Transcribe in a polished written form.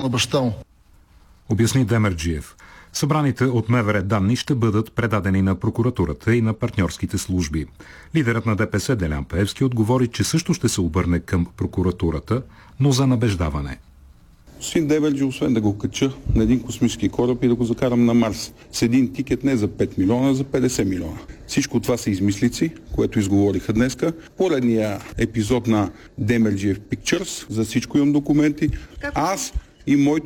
на баща му. Обясни Демерджиев. Събраните от МВР данни ще бъдат предадени на прокуратурата и на партньорските служби. Лидерът на ДПС Делян Пеевски отговори, че също ще се обърне към прокуратурата, но за набеждаване. Господин Демерджи, освен да го кача на един космически кораб и да го закарам на Марс с един тикет не за 5 милиона, а за 50 милиона. Всичко това са измислици, което изговориха днеска. Поредния епизод на Демерджиев Pictures, за всичко имам документи. Аз и моето